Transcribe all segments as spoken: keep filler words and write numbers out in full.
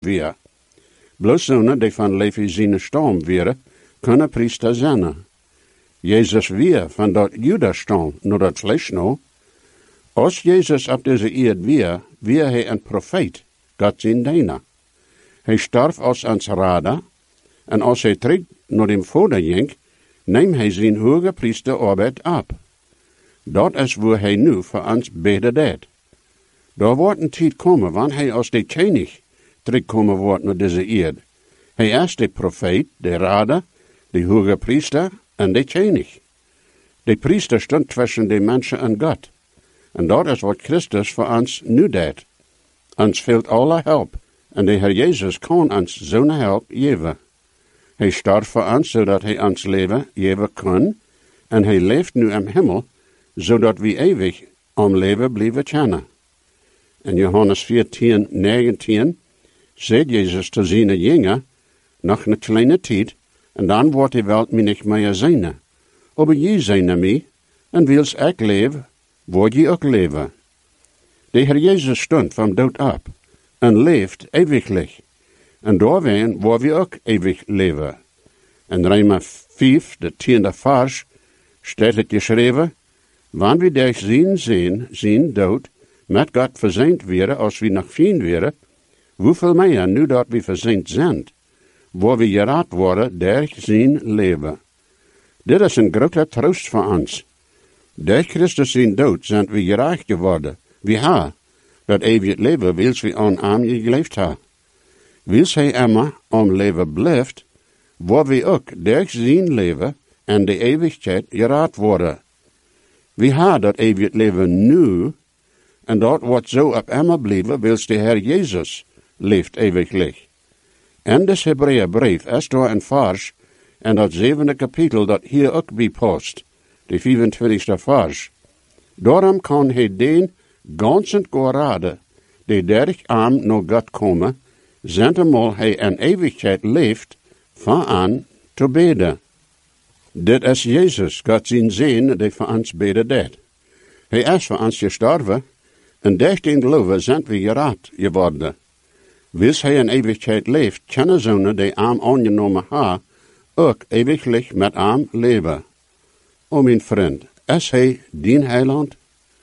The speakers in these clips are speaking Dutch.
weer. Bloos zonen die van Levi zijn stam weer, kunnen priester zijn. Jezus weer van dat Judas-stam, naar dat vlees nou. Als Jezus op deze eerd weer, weer hij een profeet, God zijn dienaar. Hij starf als ons rader, en als hij terug naar dem Vader ging, neemt hij zijn hoge priesterarbeid op. Dat is waar hij nu voor ons beden deed. Daar wordt een tijd komen, wanneer hij als de koning terugkomen wordt naar deze eerd. Hij is de profeet, de rader, de hoge priester en de koning. De priester stond tussen de mensen en God. En dat is wat Christus voor ons nu deed. Ons fehlt alle hulp, en de Heer Jezus kan ons zo'n hulp geven. Hij starf voor ons, zodat hij ons leven geven kan, en hij leeft nu im hemel, zodat we eeuwig om leven blijven kennen. In Johannes veertien, negentien zegt Jezus te zijn jingen, nog een kleine tijd, en dan wordt die welt mij niet meer zijn. Aber je zijn mij, en wils ik leven, word je ook leven. De Heer Jezus stond van dood op, en leeft eeuwiglijk. En doorween waar we ook eeuwig leven. In Römer vijf, de tiende vers, staat het geschreven, wanneer we durch zijn zijn, zijn dood, met God verzeind werden, als we nog vriend werden, hoeveel meer nu dat we verzeind zijn, waar we geraad worden durch zijn leven. Dit is een grote troost voor ons. Durch Christus zijn dood zijn we geraakt geworden. We ha, dat eeuwig leven wils we aan hem geleefd ha. Wils hij immer om leven blijft, waar we ook durch zijn leven en de eeuwigheid geraad worden. We ha dat eeuwig leven nu, en dat wordt zo op immer blijven, wils de Heer Jezus leeft eeuwiglijk. En de Hebreeënbrief is door een vers, en dat zevende kapitel dat hier ook bij past, de vierentwintigste vers. Daarom kan hij den ganzen gerade, die derg arm naar God komen, zentemal hij in eeuwigheid leeft, van aan te beden. Dit is Jezus, God zijn zin, die voor ons beden deed. Hij is voor ons gestorven, en durch den geloven zijn we geraad geworden. Wils hij in eeuwigheid leeft, kunnen zonen die arm aangenomen ha, ook eeuwiglich met arm leven. O mijn vriend, is hij dien heiland?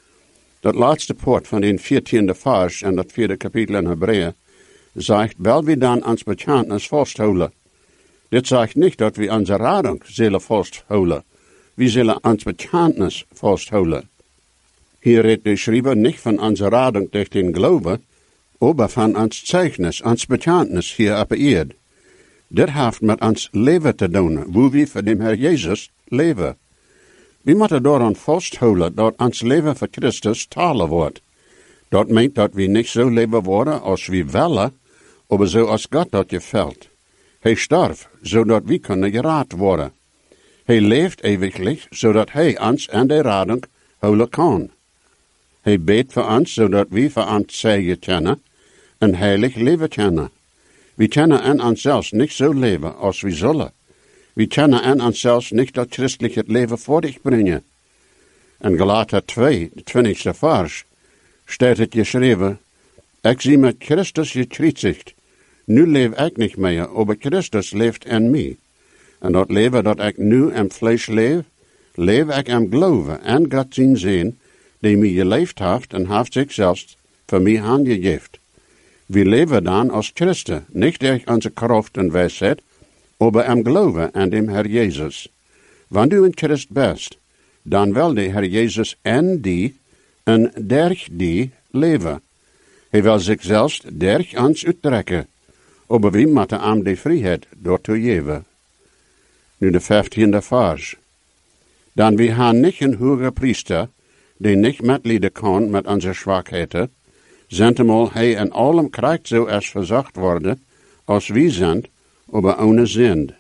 Dat laatste poort van den veertiende vers en dat vierde kapitel in Hebreeën zegt, wel we dan ons bekentenis vasthouden. Dit zegt niet dat we onze radung zullen vasthouden. We zullen ons bekentenis vasthouden. Hier redt de schrijver niet van onze radung durch den Glauben, aber van ons Zeugnis, ons bekentenis hier op de aarde. Dit heeft met ons leven te doen, hoe we voor de Heer Jezus leven. We moeten daaraan vasthouden dat ons leven voor Christus talen wordt. Dat meent dat we niet zo leven worden als we willen, maar zo als God dat gefällt. Hij starf, zodat we kunnen geraad worden. Hij leeft eeuwiglijk, zodat hij ons en de radung houden kan. Hij beet voor ons, zodat we voor ons zeggen kennen, een heilig leven kennen. We kunnen in onszelf niet zo leven als we zullen. We kunnen in onszelf niet dat christelijk leven voor zich brengen. In Galater twee, de twintigste vers, staat het geschreven, ik zie met Christus gekruisigd. Nu leef ik niet meer, maar Christus leeft in mij. En dat leven dat ik nu in vlees leef, leef ik in geloven en God zijn zin, die mij geleefd heeft en heeft zichzelf voor mij aangegeven. We leven dan als Christen, niet durch onze kracht en wijsheid, maar im geloven aan dem Herr Jezus. Wanneer u een Christ bent, dan wil de Herr Jezus en die en durch die leven. Hij wil zichzelf durch ons uittrekken, maar we moeten hem de vrijheid door te geven. Nu de vijftiende vers. Dan we hebben niet een hoge priester, die niet medelijden kan met onze zwakheden, zentemal hij in allem krijgt zo als verzacht worden, als we zijn, maar ohne zin.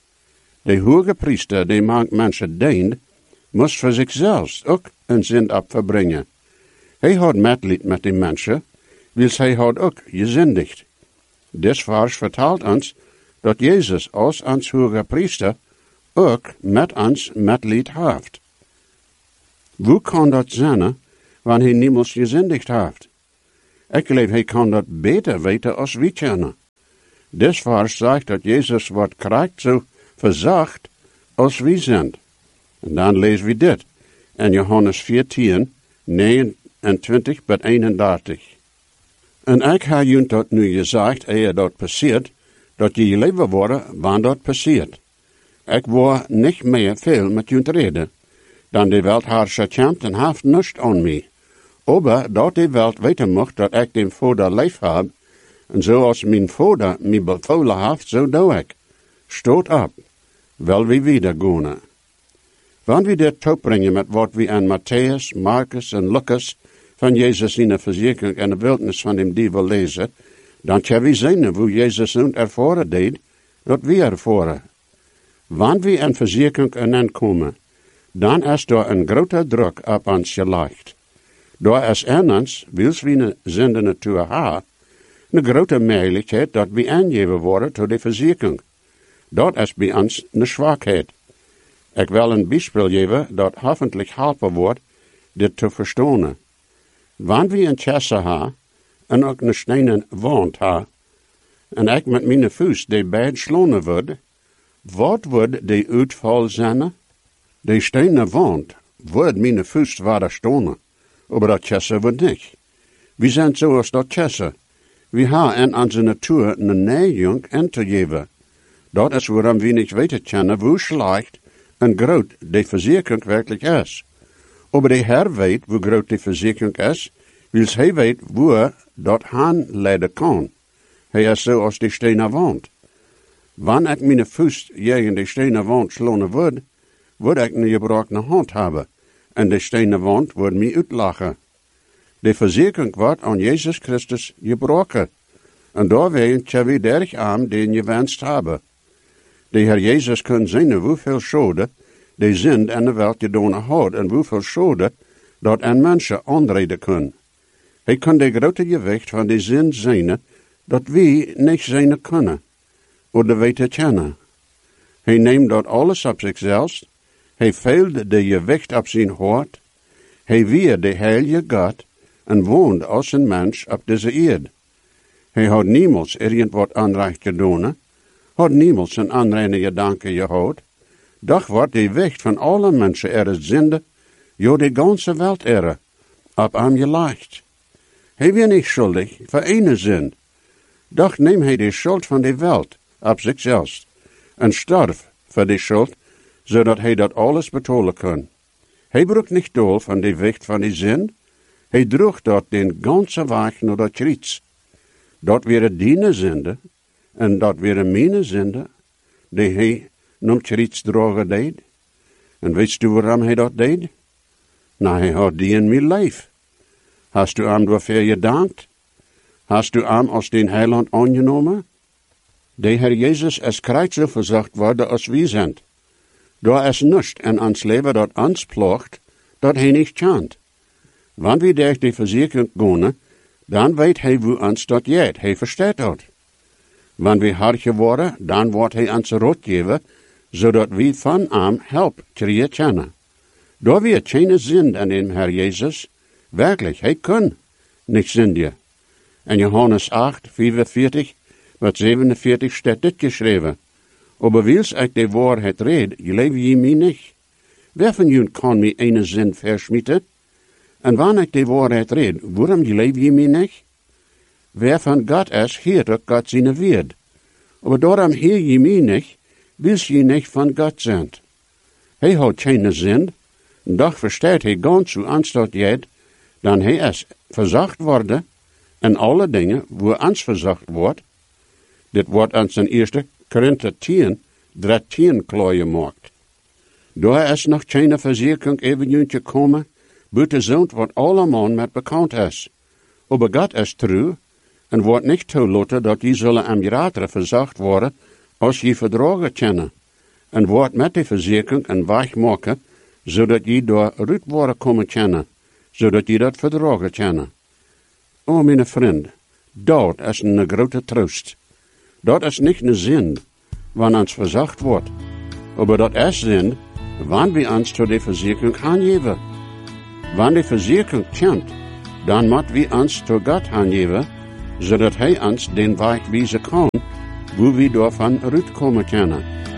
De hoge priester, die mank mensen dient, moest voor zichzelf ook een zin op verbrengen. Hij had medlied met die mensen, wils hij had ook gezindigd. Dit vers vertelt ons dat Jezus als ons hoge priester ook met ons medlied heeft. Hoe kan dat zijn, wanneer hij niemals gezindigd heeft? Ik geloof hij kan dat beter weten als we kennen. Des vers sagt dat Jezus wordt krijgt zo verzacht als wie zijn. En dan lezen we dit in Johannes veertien, negenentwintig tot eenendertig. En ik heb jullie dat nu gezegd, eer dat passeert, dat je leven worden, wanneer dat passeert. Ik wil niet meer veel met jullie reden, dan de welt haar gekämpft en heeft niets aan mij. Aber dat de welt weten mocht dat ik den Vader lief heb, en zoals mijn Vader mij bevolen heeft, zo doe ik. Stoot op, wel wie wieder gaan. Wanneer we dit toebrengen met wat we aan Matthäus, Marcus en Lucas van Jezus in de verzekering en de wildnis van dem duivel lezen, dan kunnen we zien hoe Jezus ons ervaren deed, dat we ervaren. Wanneer we aan verzekering aankomen, dan is er een grote druk op ons gelegd. Door is in ons, wils we een zinde natuur hebben, een grote mogelijkheid dat we aangeven worden tot de verzekering. Dat is bij ons een zwakheid. Ik wil een voorbeeld geven dat hoffentlich helpen wordt dit te verstaan. Wanneer we een chesse hebben en ook een stenen wand hebben, en ik met mijn voet die beide slaan word, wat wordt de uitval zijn? De stenen wand wordt mijn voet waar staan, maar dat chesse wordt niet. We zijn zoals dat chesse. We hebben in onze natuur een neiging in te geven. Dat is waarom we niet weten kennen hoe slecht en groot de verzekering werkelijk is. Maar de Heer weet hoe groot de verzekering is, wils hij weet hoe dat han leiden kan. Hij is zoals de stenen wand. Wanneer ik mijn voet tegen de stenen wand slaan word, word ik een gebroken hand hebben, en de stenen wand wordt mij uitlachen. De verzekering wordt aan Jezus Christus gebroken, en daarwege kunnen we derg aan den je wenst hebben. De Heer Jezus kan zien hoeveel schade de zin en de welt gedaan had, en hoeveel schade dat een mensen aanreden kan. Hij kan de grote gewicht van de zin zien, dat we niet zien kunnen, of de weten kennen. Hij neemt dat alles op zichzelf, hij veelt de gewicht op zijn hart, hij weer de heilige God, en woont als een mens op deze aarde. Hij had niemals irgendwat aanrecht gedaan, had niemals een aanreine gedanke gehad, doch wordt de wicht van alle mensen er zinde, jo de ganze welt er, op hem gelegd. Hij was niet schuldig voor ene zin, doch neemt hij de schuld van de welt op zichzelf, en stierf voor de schuld, zodat hij dat alles betalen kan. Hij broek niet dol van de wicht van de zin, hij droeg dat den ganse weg naar dat kruis. Dat weer diene zinde, en dat weer mijn zinde, die hij naar het kruis dragen deed. En weet u waarom hij dat deed? Nou, hij had die in mijn lijf. Hast u hem daarvoor gedankt? Hast u hem als den heiland aangenomen? De Heer Jezus is krijgt zo verzacht worden als wij zijn. Daar is niets in ons leven dat ons ploegt, dat hij niet kent. Wanneer we durch de verzekering gaan, dan weet hij hoe ons dat jeet. Hij verstaat dat. Wanneer we hard geworden, dan wordt hij ons rot geven, zodat we van hem help krijgen kennen. Daar weer geen zin in de Heer Jezus. Werkelijk, hij kan niet zinden. In Johannes acht, vierenveertig, wat zevenenveertig staat dit geschreven. Aber wils ik de waarheid red, leef je mij niet. Wer van jullie kan mij ene zin verschmieten? En wanneer ik de waarheid red, waarom leef je mij niet? Wer van God is, heert ook God zijn woord. Aber daarom heer je mij niet, wils je niet van God zijn. Hij houdt geen zin, doch verstaat hij ganz hoe ons dat jeet, dan hij is verzacht worden, en alle dingen, wo ons verzacht wordt. Dit wordt ons in eerste Korinther tien, dertien klaar maakt. Daar is nog geen verzekering even juntje komen, buiten zo'n wat allemaal met bekend is. Aber God is trouw, en wordt niet toelaten dat die zullen am grater verzacht worden, als je verdragen kennen, en wordt met de verzekering een weg maken, zodat je door uit worden komen kennen, zodat je dat verdragen kennen. O, mijn vriend, dat is een grote troost. Dat is niet een zin, wanneer ons verzacht wordt. Maar dat is zin, wanneer we ons tot de verzekering aangeven. Wanneer de verzekering kent, dan moet we ons tot God aangeven, zodat hij ons den weg wijzen kan, hoe we daarvan uitkomen kunnen.